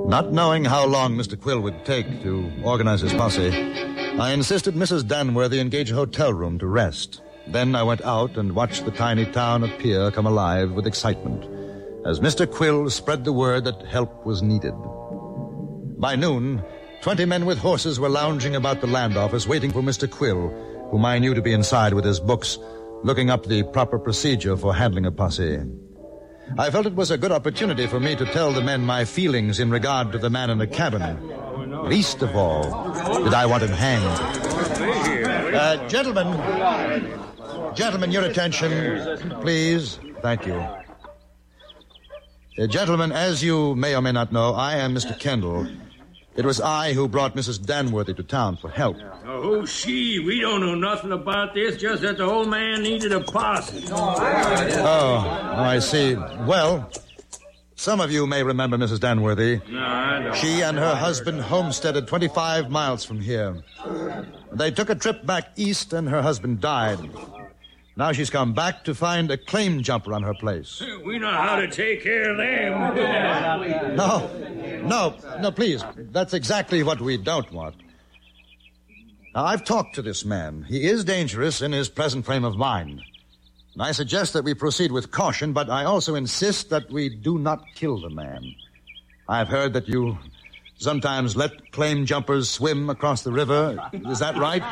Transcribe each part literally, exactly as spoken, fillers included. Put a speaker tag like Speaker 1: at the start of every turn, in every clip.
Speaker 1: Not knowing how long Mister Quill would take to organize his posse, I insisted Missus Danworthy engage a hotel room to rest. Then I went out and watched the tiny town of Pierre come alive with excitement as Mister Quill spread the word that help was needed. By noon, twenty men with horses were lounging about the land office waiting for Mister Quill, whom I knew to be inside with his books, looking up the proper procedure for handling a posse. I felt it was a good opportunity for me to tell the men my feelings in regard to the man in the cabin. Least of all did I want him hanged. Uh, gentlemen, gentlemen, your attention, please. Thank you. Uh, gentlemen, as you may or may not know, I am Mister Kendall. It was I who brought Missus Danworthy to town for help.
Speaker 2: Oh, who's she? We don't know nothing about this, just that the old man needed a posse.
Speaker 1: Oh, oh, I see. Well, some of you may remember Missus Danworthy.
Speaker 2: No, I don't.
Speaker 1: She and her husband homesteaded twenty-five miles from here. They took a trip back east and her husband died. Now she's come back to find a claim jumper on her place.
Speaker 2: We know how to take care of them.
Speaker 1: No, no, no, please. That's exactly what we don't want. Now, I've talked to this man. He is dangerous in his present frame of mind. And I suggest that we proceed with caution, but I also insist that we do not kill the man. I've heard that you sometimes let claim jumpers swim across the river. Is that right?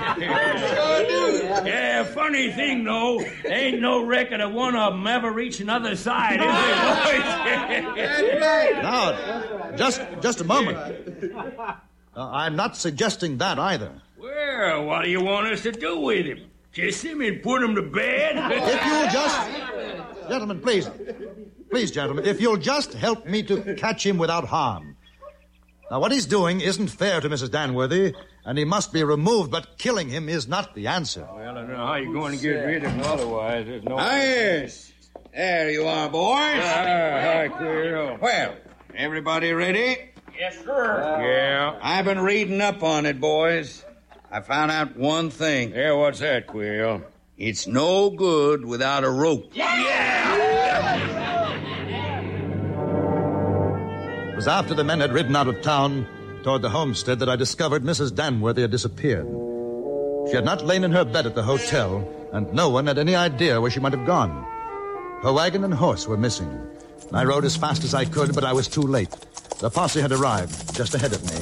Speaker 2: Yeah, funny thing, though. Ain't no record of one of them ever reaching the other side, is there, boys?
Speaker 1: Now, just, just a moment. Uh, I'm not suggesting that either.
Speaker 2: Well, what do you want us to do with him? Kiss him and put him to bed?
Speaker 1: If you'll just... Gentlemen, please. Please, gentlemen, if you'll just help me to catch him without harm. Now, what he's doing isn't fair to Missus Danworthy, and he must be removed, but killing him is not the answer.
Speaker 2: Well, I don't know how you're going to get rid of him otherwise. There's no...
Speaker 3: Ah, yes. There you are, boys.
Speaker 2: Ah, hi, Quill.
Speaker 3: Well, everybody ready?
Speaker 2: Yes, sir. Yeah.
Speaker 3: I've been reading up on it, boys. I found out one thing.
Speaker 2: Yeah, what's that, Quill?
Speaker 3: It's no good without a rope.
Speaker 2: Yeah!
Speaker 1: It was after the men had ridden out of town toward the homestead that I discovered Missus Danworthy had disappeared. She had not lain in her bed at the hotel, and no one had any idea where she might have gone. Her wagon and horse were missing. I rode as fast as I could, but I was too late. The posse had arrived just ahead of me.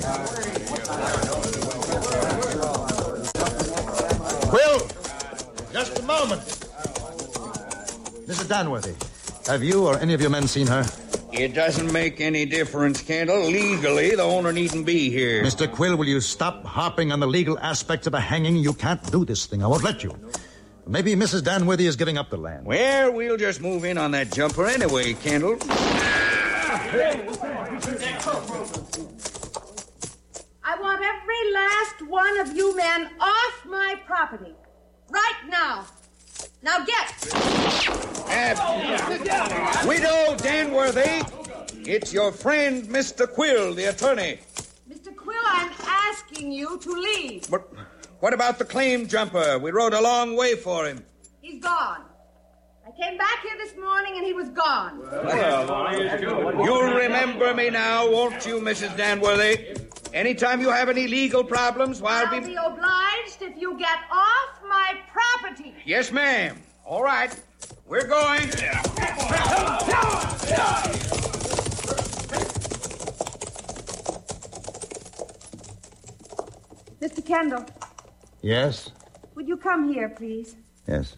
Speaker 1: Quill! Just a moment. Missus Danworthy, have you or any of your men seen her?
Speaker 3: It doesn't make any difference, Kendall. Legally, the owner needn't be here.
Speaker 1: Mister Quill, will you stop harping on the legal aspects of a hanging? You can't do this thing. I won't let you. Maybe Missus Danworthy is giving up the land.
Speaker 3: Well, we'll just move in on that jumper anyway, Kendall.
Speaker 4: I want every last one of you men off my property. Right now. Now get.
Speaker 3: Uh, Widow Danworthy, it's your friend, Mister Quill, the attorney.
Speaker 4: Mister Quill, I'm asking you to leave.
Speaker 3: But what about the claim jumper? We rode a long way for him.
Speaker 4: He's gone. I came back here this morning and he was gone.
Speaker 3: You'll remember me now, won't you, Missus Danworthy? Anytime you have any legal problems, why,
Speaker 4: I'll
Speaker 3: I'll
Speaker 4: be...
Speaker 3: be...
Speaker 4: obliged if you get off my property.
Speaker 3: Yes, ma'am. All right. We're going.
Speaker 4: Mister Kendall,
Speaker 1: Yes?
Speaker 4: would you come here, please?
Speaker 1: Yes.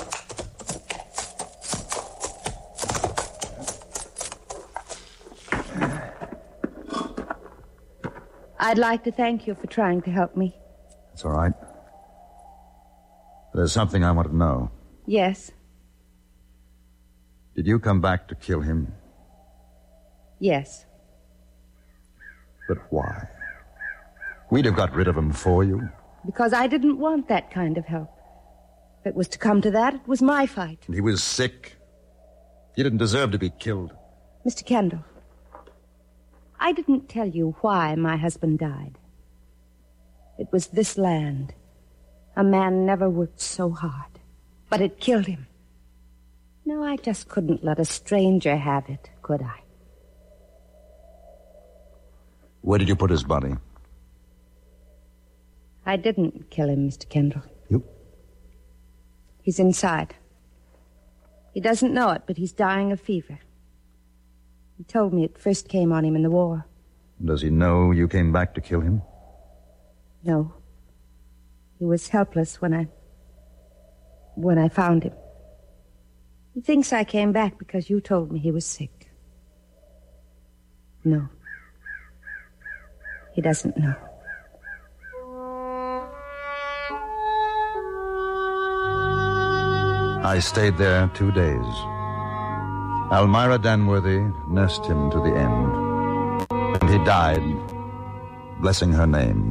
Speaker 4: I'd like to thank you for trying to help me.
Speaker 1: That's all right. There's something I want to know.
Speaker 4: Yes.
Speaker 1: Did you come back to kill him?
Speaker 4: Yes.
Speaker 1: But why? We'd have got rid of him for you.
Speaker 4: Because I didn't want that kind of help. If it was to come to that, it was my fight.
Speaker 1: He was sick. He didn't deserve to be killed.
Speaker 4: Mister Kendall, I didn't tell you why my husband died. It was this land. A man never worked so hard. But it killed him. No, I just couldn't let a stranger have it, could I?
Speaker 1: Where did you put his body?
Speaker 4: I didn't kill him, Mister Kendall.
Speaker 1: You?
Speaker 4: He's inside. He doesn't know it, but he's dying of fever. He told me it first came on him in the war.
Speaker 1: Does he know you came back to kill him?
Speaker 4: No. He was helpless when I... when I found him. He thinks I came back because you told me he was sick. No. He doesn't know.
Speaker 1: I stayed there two days. Almira Danworthy nursed him to the end. And he died, blessing her name.